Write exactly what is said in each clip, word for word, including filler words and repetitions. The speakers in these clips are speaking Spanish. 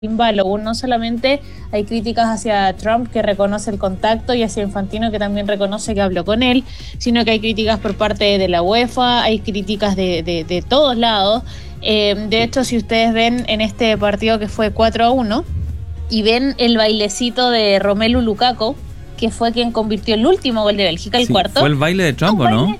Balogun. No solamente hay críticas hacia Trump, que reconoce el contacto, y hacia Infantino, que también reconoce que habló con él, sino que hay críticas por parte de la UEFA, hay críticas de, de, de todos lados. Eh, de hecho, si ustedes ven en este partido que fue cuatro a uno y ven el bailecito de Romelu Lukaku, que fue quien convirtió el último gol de Bélgica, el sí, cuarto. ¿Fue el baile de Trump o no?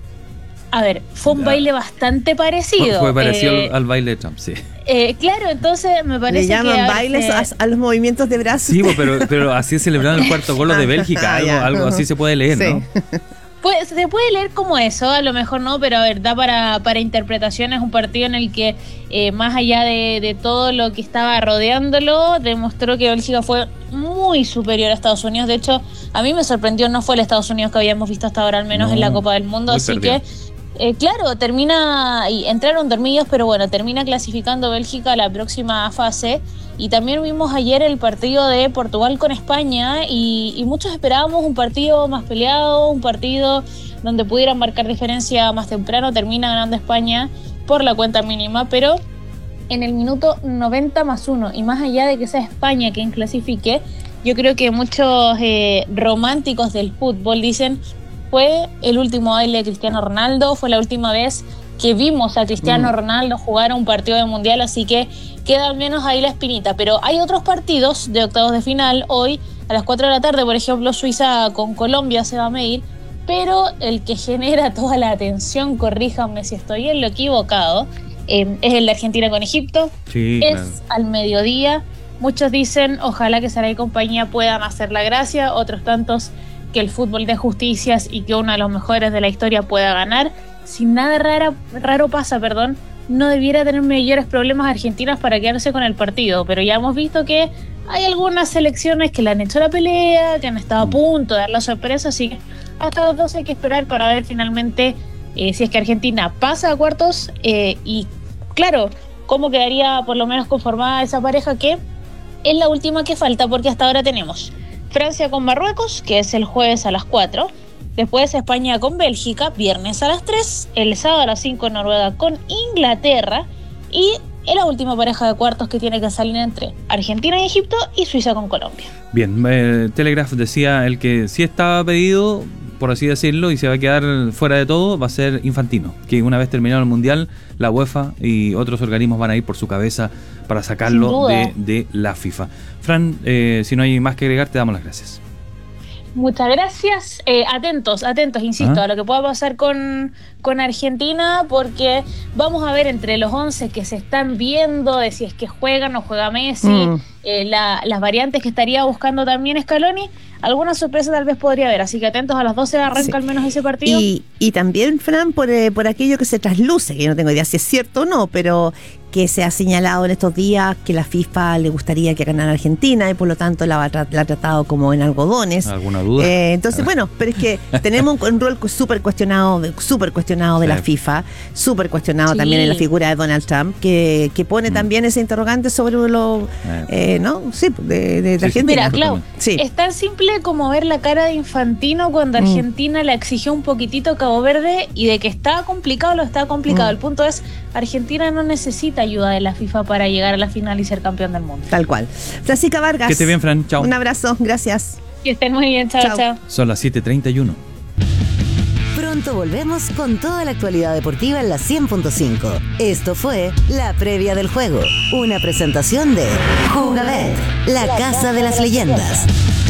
A ver, fue un Ya. baile bastante parecido. Fue, fue parecido eh, al, al baile de Trump, sí. Eh, claro, entonces me parece Le llaman que bailes hace... a, a los movimientos de brazos. Sí, pero, pero así celebraron el cuarto gol de Bélgica, algo, algo así se puede leer, sí. ¿no? Pues, se puede leer como eso, a lo mejor no, pero a ver, da para, para interpretaciones. Un partido en el que, eh, más allá de, de todo lo que estaba rodeándolo, demostró que Bélgica fue muy superior a Estados Unidos. De hecho, a mí me sorprendió, no fue el Estados Unidos que habíamos visto hasta ahora, al menos No, en la Copa del Mundo, muy así perdido. que... Eh, claro, termina, y entraron dormidos, pero bueno, termina clasificando Bélgica a la próxima fase. Y también vimos ayer el partido de Portugal con España, y, y muchos esperábamos un partido más peleado, un partido donde pudieran marcar diferencia más temprano. Termina ganando España por la cuenta mínima, pero en el minuto noventa más uno, y más allá de que sea España quien clasifique, yo creo que muchos eh, románticos del fútbol dicen: fue el último baile de Cristiano Ronaldo, fue la última vez que vimos a Cristiano Mm. Ronaldo jugar un partido de mundial, así que queda al menos ahí la espinita. Pero hay otros partidos de octavos de final. Hoy a las cuatro de la tarde, por ejemplo, Suiza con Colombia se va a medir, pero el que genera toda la atención, corríjanme si estoy en lo equivocado, eh, es el de Argentina con Egipto. Sí, Es claro. al mediodía. Muchos dicen ojalá que Salah y compañía puedan hacer la gracia, otros tantos que el fútbol dé justicias y que uno de los mejores de la historia pueda ganar. Si nada rara, raro pasa, perdón, no debiera tener mayores problemas Argentina para quedarse con el partido, pero ya hemos visto que hay algunas selecciones que le han hecho la pelea, que han estado a punto de dar la sorpresa, así que hasta los dos hay que esperar para ver finalmente eh, si es que Argentina pasa a cuartos, eh, y claro, cómo quedaría por lo menos conformada esa pareja, que es la última que falta, porque hasta ahora tenemos Francia con Marruecos, que es el jueves a las cuatro. Después España con Bélgica, viernes a las tres. El sábado a las cinco Noruega con Inglaterra. Y es la última pareja de cuartos que tiene que salir entre Argentina y Egipto, y Suiza con Colombia. Bien, eh, Telegraph decía el que sí estaba pedido, por así decirlo, y se va a quedar fuera de todo, va a ser Infantino, que una vez terminado el Mundial, la UEFA y otros organismos van a ir por su cabeza para sacarlo de, de la FIFA. Fran, eh, si no hay más que agregar, te damos las gracias. Muchas gracias. Eh, atentos, atentos, insisto, ¿Ah? a lo que pueda pasar con, con Argentina, porque vamos a ver entre los once que se están viendo de si es que juegan o juega Messi, Mm. eh, la, las variantes que estaría buscando también Scaloni. Alguna sorpresa tal vez podría haber, así que atentos, a las doce arranca Sí. al menos ese partido. Y, y también, Fran, por, eh, por aquello que se trasluce, que yo no tengo idea si es cierto o no, pero que se ha señalado en estos días que la FIFA le gustaría que ganara Argentina y por lo tanto la, ha tra- la ha tratado como en algodones. ¿Alguna duda? Eh, entonces, bueno, pero es que tenemos un, un rol súper cuestionado, súper cuestionado de Sí. la FIFA, súper cuestionado Sí. también en la figura de Donald Trump, que, que pone Mm. también ese interrogante sobre lo, Eh. eh, ¿no? Sí, de, de, de Sí, sí. Argentina. Mira, Clau, Sí. es tan simple como ver la cara de Infantino cuando Mm. Argentina le exigió un poquitito a Cabo Verde, y de que estaba complicado, lo estaba complicado. Mm. El punto es, Argentina no necesita ayuda de la FIFA para llegar a la final y ser campeón del mundo. Tal cual. Francisca Vargas. Que esté bien, Fran. Chao. Un abrazo, gracias. Que estén muy bien, chao, Chao. chao. Son las siete treinta y uno. Pronto volvemos con toda la actualidad deportiva en la cien punto cinco. Esto fue La Previa del Juego, una presentación de Jugabet, la casa de las leyendas.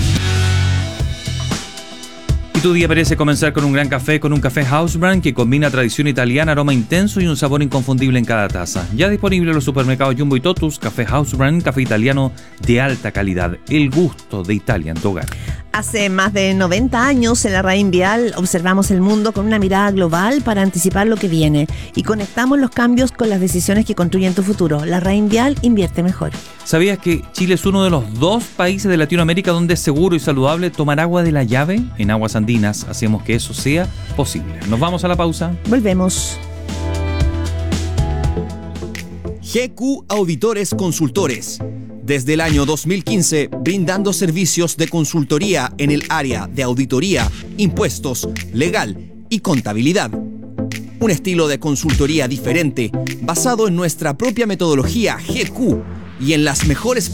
Y tu día parece comenzar con un gran café, con un café House Brand que combina tradición italiana, aroma intenso y un sabor inconfundible en cada taza. Ya disponible en los supermercados Jumbo y Totus, café House Brand, café italiano de alta calidad. El gusto de Italia en tu hogar. Hace más de noventa años en la Raín Vial observamos el mundo con una mirada global para anticipar lo que viene y conectamos los cambios con las decisiones que construyen tu futuro. La Raín Vial invierte mejor. ¿Sabías que Chile es uno de los dos países de Latinoamérica donde es seguro y saludable tomar agua de la llave? En Aguas Andinas hacemos que eso sea posible. Nos vamos a la pausa. Volvemos. G Q Auditores Consultores. Desde el año dos mil quince, brindando servicios de consultoría en el área de auditoría, impuestos, legal y contabilidad. Un estilo de consultoría diferente, basado en nuestra propia metodología G Q, y en las mejores